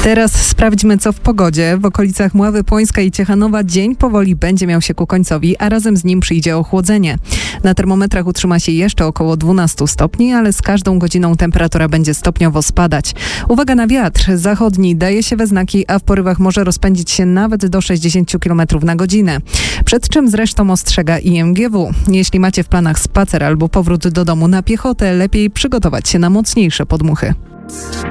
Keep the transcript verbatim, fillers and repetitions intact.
Teraz sprawdźmy, co w pogodzie. W okolicach Mławy Płońska i Ciechanowa dzień powoli będzie miał się ku końcowi, a razem z nim przyjdzie ochłodzenie. Na termometrach utrzyma się jeszcze około dwanaście stopni, ale z każdą godziną temperatura będzie stopniowo spadać. Uwaga na wiatr. Zachodni daje się we znaki, a w porywach może rozpędzić się nawet do sześćdziesiąt kilometrów na godzinę. Przed czym zresztą ostrzega I M G W. Jeśli macie w planach spacer albo powrót do domu na piechotę, lepiej przygotować się na mocniejsze podmuchy.